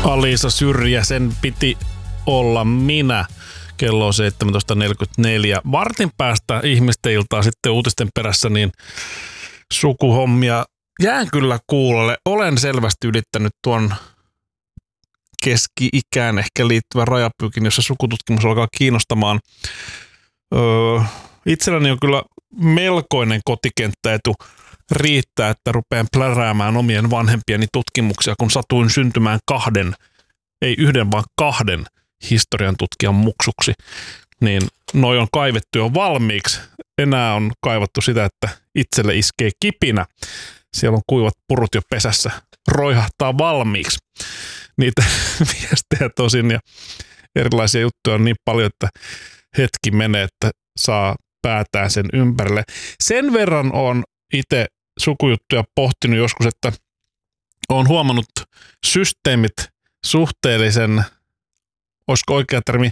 Alisa Syrjä, sen piti olla minä. Kello on 17.44. Vartin päästä ihmisten iltaa sitten uutisten perässä, niin sukuhommia jään kyllä kuulolle. Olen selvästi ylittänyt tuon keski-ikään ehkä liittyvän rajapyykin, jossa sukututkimus alkaa kiinnostamaan. Itselläni on kyllä melkoinen kotikenttäetu. Riittää, että rupean pläräämään omien vanhempieni tutkimuksia, kun satuin syntymään ei yhden, vaan kahden historian tutkijan muksuksi. Niin noi on kaivettu jo valmiiksi. Enää on kaivattu sitä, että itselle iskee kipinä. Siellä on kuivat purut jo pesässä. Roihahtaa valmiiksi. Niitä viestejä tosin ja erilaisia juttuja on niin paljon, että hetki menee, että saa päätään sen ympärille. Sen verran on itse sukujuttuja pohtinut joskus, että olen huomannut systeemit suhteellisen, olisiko oikea termi,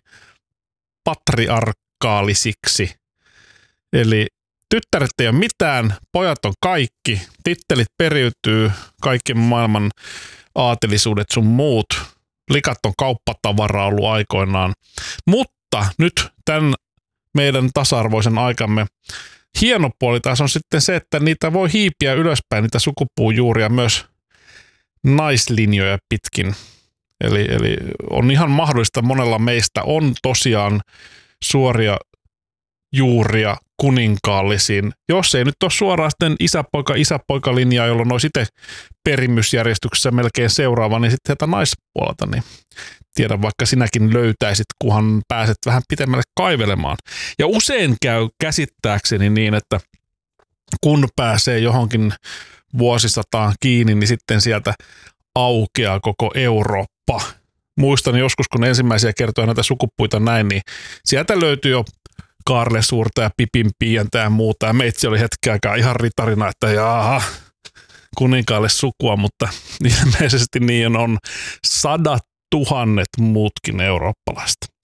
patriarkaalisiksi. Eli tyttäret ei ole mitään, pojat on kaikki, tittelit periytyy, kaiken maailman aatelisuudet sun muut, likat on kauppatavaraa ollut aikoinaan. Mutta nyt tämän meidän tasa-arvoisen aikamme hieno puoli taas on sitten se, että niitä voi hiipiä ylöspäin, niitä sukupuujuuria myös naislinjoja pitkin. Eli on ihan mahdollista, monella meistä on tosiaan suoria juuria kuninkaallisiin. Jos ei nyt ole suoraan sitten isäpoika-linjaa, jolloin olisi itse perimysjärjestyksessä melkein seuraava, niin sitten sieltä naispuolelta, niin tiedän vaikka sinäkin löytäisit, kunhan pääset vähän pitemmälle kaivelemaan. Ja usein käy käsittääkseni niin, että kun pääsee johonkin vuosisataan kiinni, niin sitten sieltä aukeaa koko Eurooppa. Muistan joskus, kun ensimmäisiä kertoja näitä sukupuita näin, niin sieltä löytyi jo Kaarle Suurta ja Pipin Piiantä ja muuta. Ja meitsi oli hetken aikaa ihan ritarina, että jaha, kuninkaalle sukua, mutta ilmeisesti niin on 100 000 muutkin eurooppalaista.